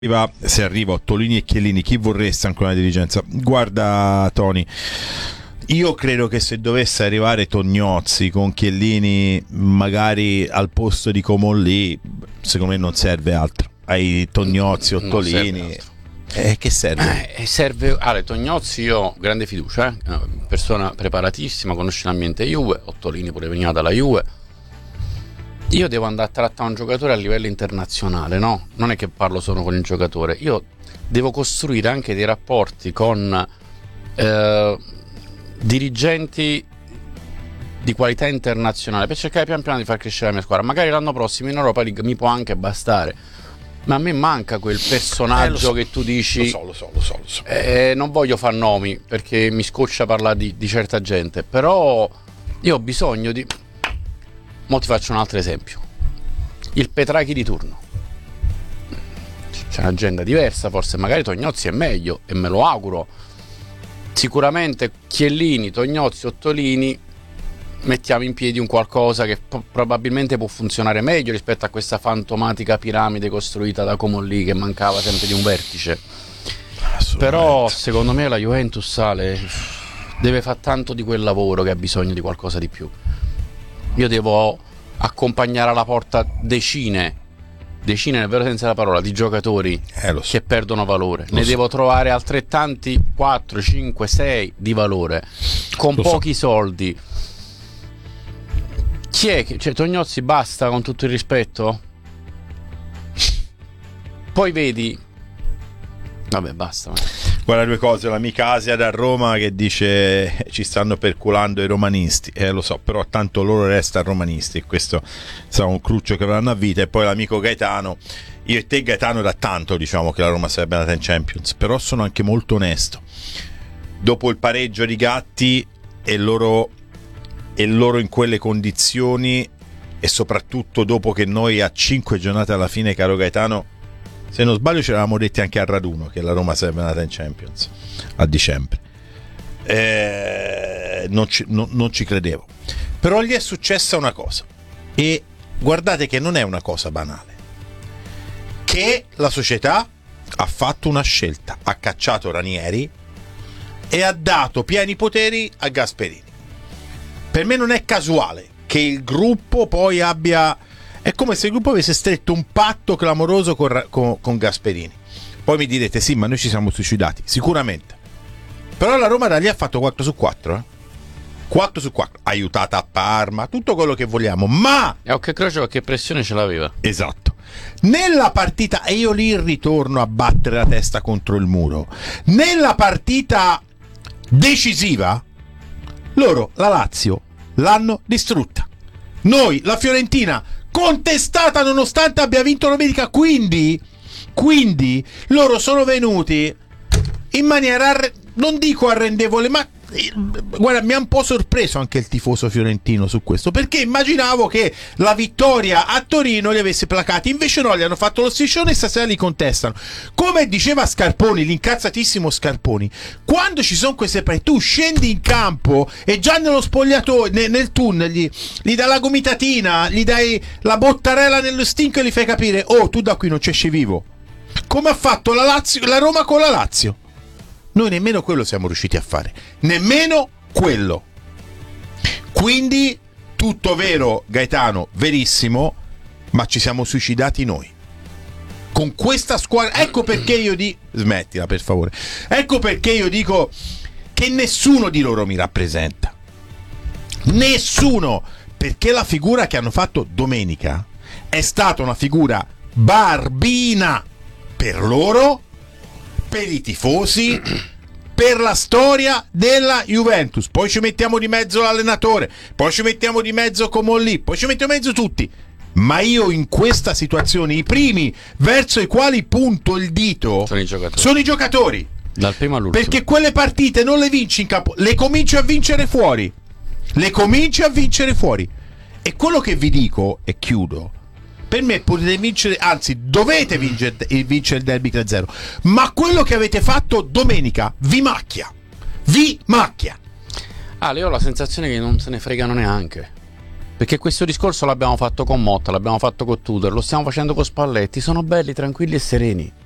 Se arriva Ottolini e Chiellini, chi vorreste ancora la dirigenza? Guarda Tony, io credo che se dovesse arrivare Tognozzi con Chiellini magari al posto di Comolli, secondo me non serve altro. Hai Tognozzi, Ottolini, che serve? Serve Tognozzi, io ho grande fiducia, persona preparatissima, conosce l'ambiente Juve. Ottolini pure veniva dalla Juve. Io devo andare a trattare un giocatore a livello internazionale, no? Non è che parlo solo con il giocatore, io devo costruire anche dei rapporti con dirigenti di qualità internazionale per cercare pian piano di far crescere la mia squadra. Magari l'anno prossimo in Europa League mi può anche bastare, ma a me manca quel personaggio che tu dici. Lo so. Non voglio far nomi perché mi scoccia parlare di certa gente, però io ho bisogno di. Mo ti faccio un altro esempio: il Petrachi di turno. C'è un'agenda diversa, forse magari Tognozzi è meglio e me lo auguro. Sicuramente Chiellini, Tognozzi, Ottolini, mettiamo in piedi un qualcosa che probabilmente può funzionare meglio rispetto a questa fantomatica piramide costruita da Comolli che mancava sempre di un vertice. Però secondo me la Juventus deve fare tanto di quel lavoro che ha bisogno di qualcosa di più. Io devo accompagnare alla porta decine nel vero senso della parola di giocatori che perdono valore. Ne devo trovare altrettanti 4, 5, 6 di valore con pochi soldi. Chi è che Tognozzi basta, con tutto il rispetto? Poi vedi, vabbè, basta. Guarda, due cose: l'amica Asia da Roma che dice ci stanno perculando i romanisti, lo so, però tanto loro restano romanisti e questo sarà un cruccio che avranno a vita. E poi l'amico Gaetano: io e te Gaetano da tanto diciamo che la Roma sarebbe andata in Champions, però sono anche molto onesto. Dopo il pareggio di Gatti e loro in quelle condizioni, e soprattutto dopo che noi a 5 giornate alla fine, caro Gaetano, se non sbaglio ce l'avevamo detti anche al raduno che la Roma sarebbe andata in Champions a dicembre, non ci credevo. Però gli è successa una cosa, e guardate che non è una cosa banale, che la società ha fatto una scelta, ha cacciato Ranieri e ha dato pieni poteri a Gasperini. Per me non è casuale che il gruppo poi abbia. È come se il gruppo avesse stretto un patto clamoroso con Gasperini. Poi mi direte: sì, ma noi ci siamo suicidati. Sicuramente. Però la Roma da lì ha fatto 4 su 4. 4 su 4. Aiutata a Parma, tutto quello che vogliamo. Ma e che croce, qualche pressione ce l'aveva. Esatto. Nella partita, e io lì ritorno a battere la testa contro il muro, nella partita decisiva, loro, la Lazio, l'hanno distrutta. Noi, la Fiorentina, contestata nonostante abbia vinto domenica. Quindi loro sono venuti in maniera non dico arrendevole, ma guarda, mi ha un po' sorpreso anche il tifoso fiorentino su questo, perché immaginavo che la vittoria a Torino li avesse placati, invece no, gli hanno fatto lo striscione e stasera li contestano. Come diceva Scarponi, l'incazzatissimo Scarponi, quando ci sono queste tu scendi in campo e già nello spogliatoio, nel tunnel gli dai la gomitatina, gli dai la bottarella nello stinco e gli fai capire: oh, tu da qui non ci esci vivo, come ha fatto la Roma con la Lazio. Noi nemmeno quello siamo riusciti a fare, nemmeno quello. Quindi tutto vero, Gaetano, verissimo, ma ci siamo suicidati noi con questa squadra. Ecco perché io smettila per favore. Ecco perché io dico che nessuno di loro mi rappresenta, nessuno, perché la figura che hanno fatto domenica è stata una figura barbina per loro, per i tifosi, per la storia della Juventus. Poi ci mettiamo di mezzo l'allenatore, poi ci mettiamo di mezzo Comolli, poi ci mettiamo di mezzo tutti. Ma io in questa situazione i primi verso i quali punto il dito sono i giocatori. Dal primo all'ultimo. Perché quelle partite non le vinci in campo, le cominci a vincere fuori. E quello che vi dico, e chiudo, per me potete vincere, anzi dovete vincere il derby 3-0, ma quello che avete fatto domenica vi macchia. Io ho la sensazione che non se ne fregano neanche, perché questo discorso l'abbiamo fatto con Motta, l'abbiamo fatto con Tudor, lo stiamo facendo con Spalletti. Sono belli, tranquilli e sereni.